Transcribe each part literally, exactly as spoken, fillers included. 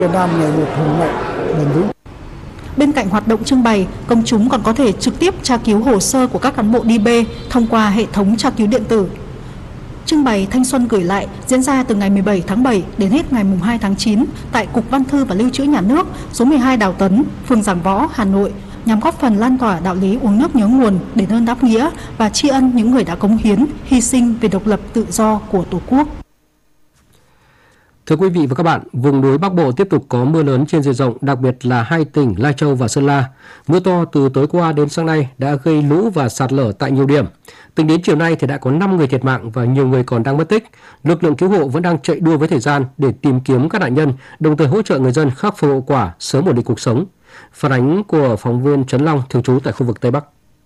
Việt Nam ngày một hùng mạnh, bền vững. Bên cạnh hoạt động trưng bày, công chúng còn có thể trực tiếp tra cứu hồ sơ của các cán bộ đê bê thông qua hệ thống tra cứu điện tử. Trưng bày Thanh Xuân gửi lại diễn ra từ ngày mười bảy tháng bảy đến hết ngày hai tháng chín tại Cục Văn thư và Lưu trữ Nhà nước, số mười hai Đào Tấn, phường Giảng Võ, Hà Nội, nhằm góp phần lan tỏa đạo lý uống nước nhớ nguồn, đền ơn đáp nghĩa và tri ân những người đã cống hiến, hy sinh vì độc lập tự do của Tổ quốc. Thưa quý vị và các bạn, vùng núi Bắc Bộ tiếp tục có mưa lớn trên diện rộng, đặc biệt là hai tỉnh Lai Châu và Sơn La. Mưa to từ tối qua đến sáng nay đã gây lũ và sạt lở tại nhiều điểm. Tính đến chiều nay thì đã có năm người thiệt mạng và nhiều người còn đang mất tích. Lực lượng cứu hộ vẫn đang chạy đua với thời gian để tìm kiếm các nạn nhân, đồng thời hỗ trợ người dân khắc phục hậu quả, sớm ổn định cuộc sống. Phản ánh của phóng viên Trấn Long thường trú tại khu vực Tây Bắc.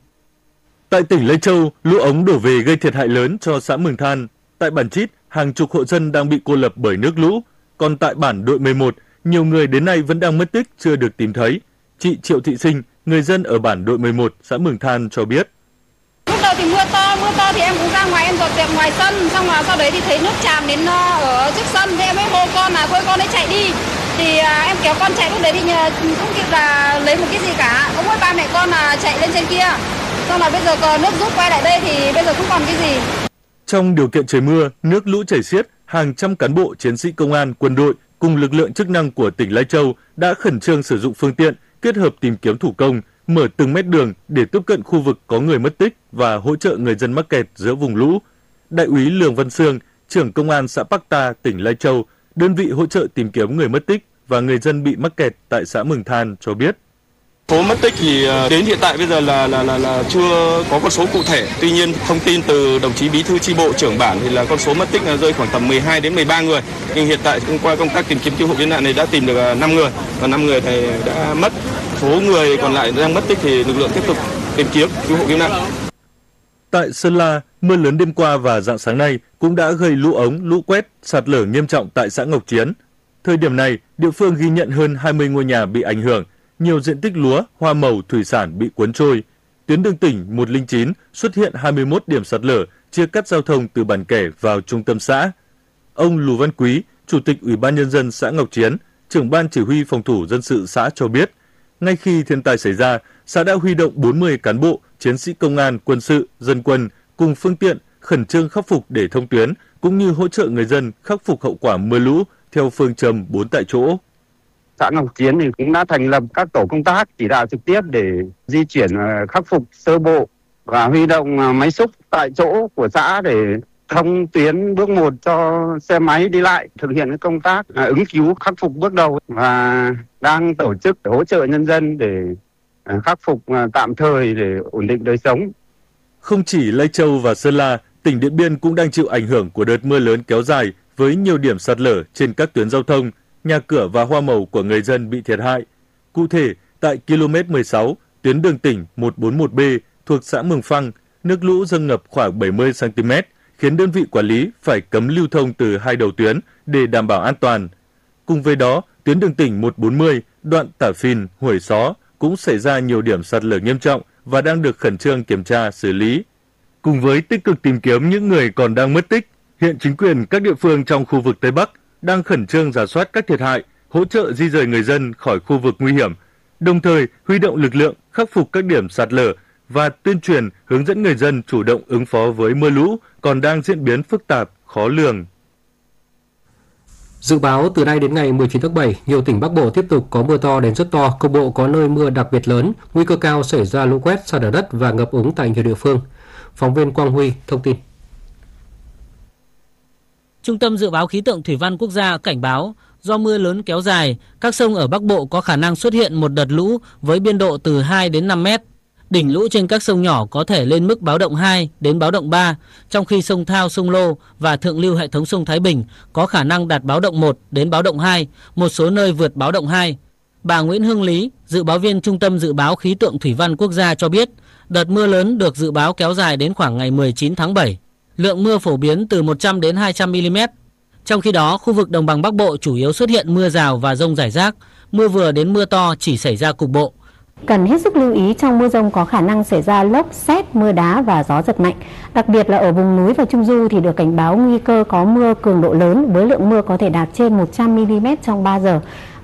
Tại tỉnh Lai Châu, lũ ống đổ về gây thiệt hại lớn cho xã Mường Than. Tại Bản Chít, hàng chục hộ dân đang bị cô lập bởi nước lũ. Còn tại bản Đội mười một, nhiều người đến nay vẫn đang mất tích chưa được tìm thấy. Chị Triệu Thị Sinh, người dân ở bản Đội mười một, xã Mường Than cho biết. Lúc đầu thì mưa to, mưa to thì em cũng ra ngoài em dọn dẹp ngoài sân, xong rồi sau đấy thì thấy nước tràn đến ở trước sân, thì em mới hô con là thôi con ấy chạy đi. Thì à, em kéo con chạy lúc đấy thì nhờ, không kịp là lấy một cái gì cả, có mỗi ba mẹ con là chạy lên trên kia. Xong là bây giờ còn nước rút quay lại đây thì bây giờ không còn cái gì. Trong điều kiện trời mưa, nước lũ chảy xiết, hàng trăm cán bộ, chiến sĩ công an, quân đội cùng lực lượng chức năng của tỉnh Lai Châu đã khẩn trương sử dụng phương tiện, kết hợp tìm kiếm thủ công, mở từng mét đường để tiếp cận khu vực có người mất tích và hỗ trợ người dân mắc kẹt giữa vùng lũ. Đại úy Lường Văn Sương, trưởng công an xã Bắc Ta, tỉnh Lai Châu, đơn vị hỗ trợ tìm kiếm người mất tích và người dân bị mắc kẹt tại xã Mường Than cho biết. Số mất tích thì đến hiện tại bây giờ là là là, là chưa có con số cụ thể. Tuy nhiên thông tin từ đồng chí bí thư chi bộ trưởng bản thì là con số mất tích là rơi khoảng tầm mười hai đến mười ba người. Nhưng hiện tại qua công tác tìm kiếm cứu hộ cứu nạn này đã tìm được năm người và năm người này đã mất. Số người còn lại đang mất tích thì lực lượng tiếp tục tìm kiếm cứu hộ cứu nạn. Tại Sơn La, mưa lớn đêm qua và rạng sáng nay cũng đã gây lũ ống, lũ quét, sạt lở nghiêm trọng tại xã Ngọc Chiến. Thời điểm này, địa phương ghi nhận hơn hai mươi ngôi nhà bị ảnh hưởng. Nhiều diện tích lúa, hoa màu, thủy sản bị cuốn trôi. Tuyến đường tỉnh một không chín xuất hiện hai mươi mốt điểm sạt lở, chia cắt giao thông từ Bản Kẻ vào trung tâm xã. Ông Lù Văn Quý, Chủ tịch Ủy ban Nhân dân xã Ngọc Chiến, trưởng ban chỉ huy phòng thủ dân sự xã cho biết, ngay khi thiên tai xảy ra, xã đã huy động bốn mươi cán bộ, chiến sĩ công an, quân sự, dân quân cùng phương tiện khẩn trương khắc phục để thông tuyến, cũng như hỗ trợ người dân khắc phục hậu quả mưa lũ theo phương châm bốn tại chỗ. Xã Ngọc Chiến thì cũng đã thành lập các tổ công tác chỉ đạo trực tiếp để di chuyển khắc phục sơ bộ và huy động máy xúc tại chỗ của xã để thông tuyến bước một cho xe máy đi lại, thực hiện công tác ứng cứu khắc phục bước đầu và đang tổ chức hỗ trợ nhân dân để khắc phục tạm thời để ổn định đời sống. Không chỉ Lai Châu và Sơn La, tỉnh Điện Biên cũng đang chịu ảnh hưởng của đợt mưa lớn kéo dài với nhiều điểm sạt lở trên các tuyến giao thông. Nhà cửa và hoa màu của người dân bị thiệt hại. Cụ thể, tại ki lô mét mười sáu, tuyến đường tỉnh một bốn một B thuộc xã Mường Phăng, nước lũ dâng ngập khoảng bảy mươi xăng ti mét, khiến đơn vị quản lý phải cấm lưu thông từ hai đầu tuyến để đảm bảo an toàn. Cùng với đó, tuyến đường tỉnh một bốn không, đoạn Tả Phìn, Huổi Xó cũng xảy ra nhiều điểm sạt lở nghiêm trọng và đang được khẩn trương kiểm tra, xử lý. Cùng với tích cực tìm kiếm những người còn đang mất tích, hiện chính quyền các địa phương trong khu vực Tây Bắc đang khẩn trương rà soát các thiệt hại, hỗ trợ di rời người dân khỏi khu vực nguy hiểm, đồng thời huy động lực lượng khắc phục các điểm sạt lở và tuyên truyền hướng dẫn người dân chủ động ứng phó với mưa lũ còn đang diễn biến phức tạp, khó lường. Dự báo từ nay đến ngày mười chín tháng bảy, nhiều tỉnh Bắc Bộ tiếp tục có mưa to đến rất to, cục bộ có nơi mưa đặc biệt lớn, nguy cơ cao xảy ra lũ quét, sạt lở đất và ngập úng tại nhiều địa phương. Phóng viên Quang Huy thông tin. Trung tâm Dự báo Khí tượng Thủy văn Quốc gia cảnh báo, do mưa lớn kéo dài, các sông ở Bắc Bộ có khả năng xuất hiện một đợt lũ với biên độ từ hai đến năm mét. Đỉnh lũ trên các sông nhỏ có thể lên mức báo động hai đến báo động ba, trong khi sông Thao, sông Lô và thượng lưu hệ thống sông Thái Bình có khả năng đạt báo động một đến báo động hai, một số nơi vượt báo động hai. Bà Nguyễn Hương Lý, dự báo viên Trung tâm Dự báo Khí tượng Thủy văn Quốc gia cho biết, đợt mưa lớn được dự báo kéo dài đến khoảng ngày mười chín tháng bảy. Lượng mưa phổ biến từ một trăm đến hai trăm mi li mét. Trong khi đó, khu vực đồng bằng Bắc Bộ chủ yếu xuất hiện mưa rào và dông rải rác, mưa vừa đến mưa to chỉ xảy ra cục bộ. Cần hết sức lưu ý trong mưa dông có khả năng xảy ra lốc, sét, mưa đá và gió giật mạnh. Đặc biệt là ở vùng núi và Trung Du thì được cảnh báo nguy cơ có mưa cường độ lớn với lượng mưa có thể đạt trên một trăm mi li mét trong ba giờ.